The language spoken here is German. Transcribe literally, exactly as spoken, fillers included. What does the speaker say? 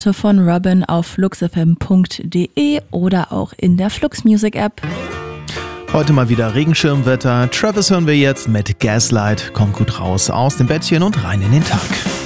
von Robin auf fluxfm punkt de oder auch in der Flux Music App. Heute mal wieder Regenschirmwetter. Travis hören wir jetzt mit Gaslight. Kommt gut raus aus dem Bettchen und rein in den Tag.